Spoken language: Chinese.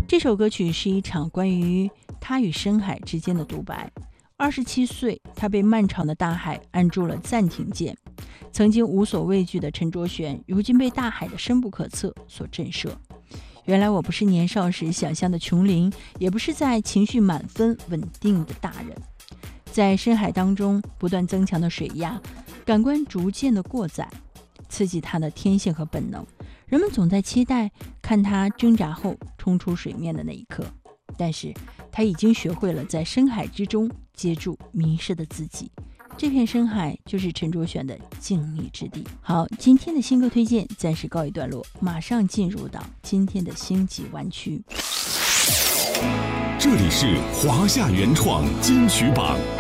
这首歌曲是一场关于他与深海之间的独白。27岁，他被漫长的大海按住了暂停键。曾经无所畏惧的陈卓璇，如今被大海的深不可测所震慑。原来我不是年少时想象的琼林，也不是在情绪满分稳定的大人。在深海当中不断增强的水压，感官逐渐的过载，刺激他的天性和本能。人们总在期待看他挣扎后冲出水面的那一刻，但是他已经学会了在深海之中接住迷失的自己。这片深海就是陈卓璇的静谧之地。好，今天的新歌推荐暂时告一段落，马上进入到今天的星际湾区。 这里是华夏原创金曲榜。